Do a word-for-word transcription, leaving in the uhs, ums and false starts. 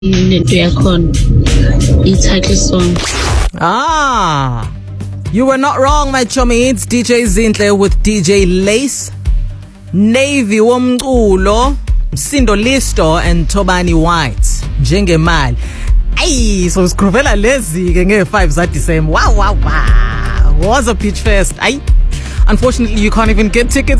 into yakhona i-title song. Ah, you were not wrong, my chummy. It's D J Zinhle with D J Lace, Navy womculo, Msindo Listo and Tobani White. Njengemali. Ay, so sikruvela lezi ke nge five za December. Wow, wow, wow. Was a pitch fest. Ay. Unfortunately, you can't even get tickets